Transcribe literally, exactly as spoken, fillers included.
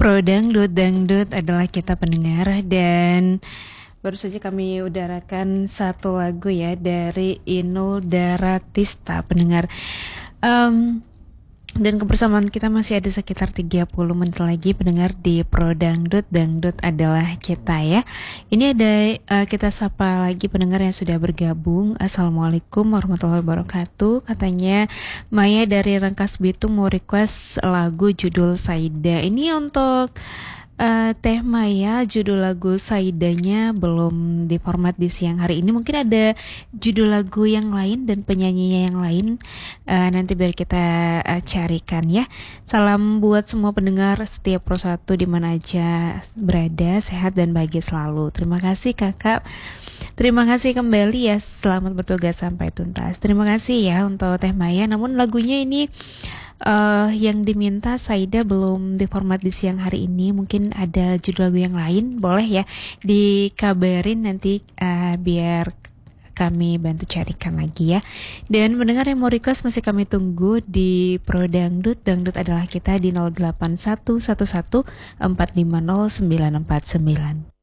Pro Dangdut, Dangdut adalah kita pendengar, dan baru saja kami udarakan satu lagu ya dari Inul Daratista pendengar. Um, dan kebersamaan kita masih ada sekitar tiga puluh menit lagi pendengar di Pro Dangdut, Dangdut adalah kita ya. Ini ada uh, kita sapa lagi pendengar yang sudah bergabung. Assalamualaikum warahmatullahi wabarakatuh. Katanya Maya dari Rangkas Bitung mau request lagu judul Saida. Ini untuk Uh, Teh Maya, judul lagu Saidanya belum diformat di siang hari ini. Mungkin ada judul lagu yang lain dan penyanyinya yang lain, uh, nanti biar kita uh, carikan ya. Salam buat semua pendengar setiap Pro satu di mana aja berada, sehat dan bahagia selalu. Terima kasih kakak. Terima kasih kembali ya, selamat bertugas sampai tuntas. Terima kasih ya untuk Teh Maya. Namun lagunya ini Uh, yang diminta Saida belum diformat di siang hari ini. Mungkin ada judul lagu yang lain, boleh ya dikabarin nanti uh, biar kami bantu carikan lagi ya. Dan mendengar yang mau request masih kami tunggu di Pro Dangdut. Dangdut adalah kita di nol delapan satu satu satu empat lima nol sembilan empat sembilan.